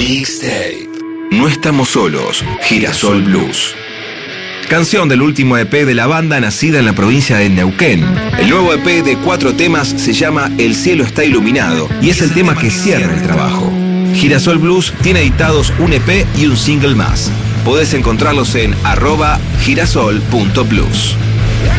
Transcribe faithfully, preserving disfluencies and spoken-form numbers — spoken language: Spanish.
Mixtape. No estamos solos. Girasol Blues. Canción del último E P de la banda nacida en la provincia de Neuquén. El nuevo E P de cuatro temas se llama El cielo está iluminado y es el tema que cierra el trabajo. Girasol Blues tiene editados un E P y un single más. Podés encontrarlos en arroba girasol punto blues.